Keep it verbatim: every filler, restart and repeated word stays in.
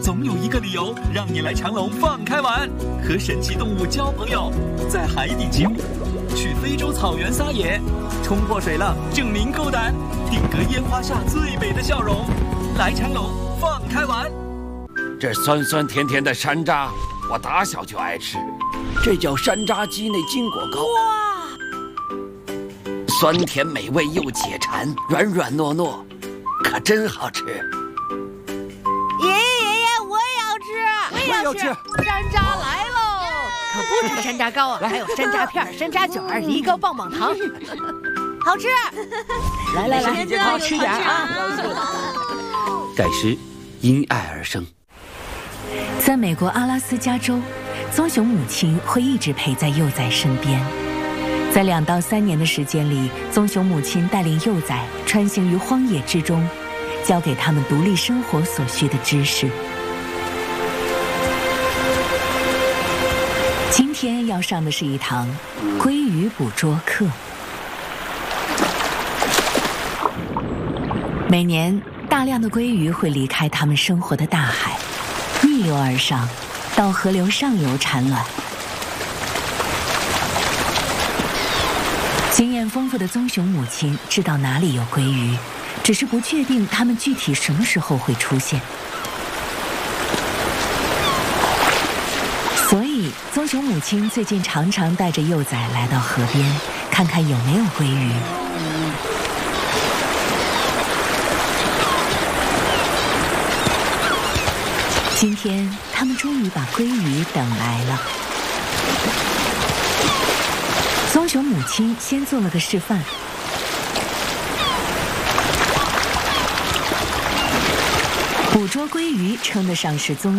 总有一个理由让你来长隆放开玩，和神奇动物交朋友，在海底潜，去非洲草原撒野，冲破水浪证明够胆，定格烟花下最美的笑容，来长隆放开玩。 这酸酸甜甜的山楂，我打小就爱吃，这叫山楂鸡内金果糕。哇，酸甜美味又解馋，软软糯糯，可真好吃。 爷爷爷爷，我也要吃， 我也要吃。 山楂来喽！可不止山楂糕啊，还有山楂片、山楂卷儿、梨膏棒棒糖，好吃。 来来来，健康吃点啊！ 盖诗，因爱而生。 在美国阿拉斯加州，棕熊母亲会一直陪在幼崽身边。在两到三年的时间里，棕熊母亲带领幼崽穿行于荒野之中，教给他们独立生活所需的知识。今天要上的是一堂鲑鱼捕捉课。每年，大量的鲑鱼会离开它们生活的大海，逆流而上，到河流上游产卵。经验丰富的棕熊母亲知道哪里有鲑鱼，只是不确定它们具体什么时候会出现。所以，棕熊母亲最近常常带着幼崽来到河边，看看有没有鲑鱼。今天，他们终于把鲑鱼等来了。棕熊母亲先做了个示范。捕捉鲑鱼称得上是棕